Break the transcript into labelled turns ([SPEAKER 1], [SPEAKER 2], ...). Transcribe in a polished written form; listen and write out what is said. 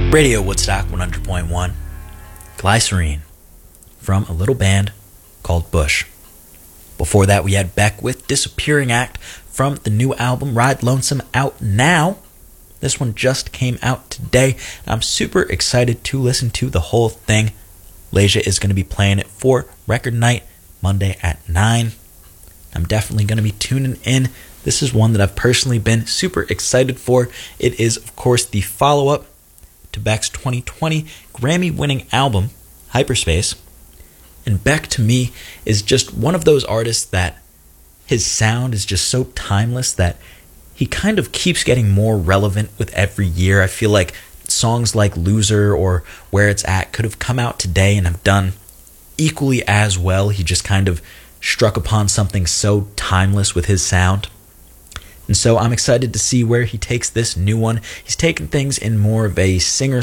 [SPEAKER 1] Radio Woodstock 100.1, Glycerine, from a little band called Bush. Before that, we had Beck with Disappearing Act from the new album Ride Lonesome, out now. This one just came out today, and I'm super excited to listen to the whole thing. Leja is going to be playing it for Record Night Monday at 9. I'm definitely going to be tuning in. This is one that I've personally been super excited for. It is, of course, the follow-up to Beck's 2020 Grammy-winning album, Hyperspace. And Beck, to me, is just one of those artists that his sound is just so timeless that he kind of keeps getting more relevant with every year. I feel like songs like Loser or Where It's At could have come out today and have done equally as well. He just kind of struck upon something so timeless with his sound. And so I'm excited to see where he takes this new one. He's taken things in more of a singer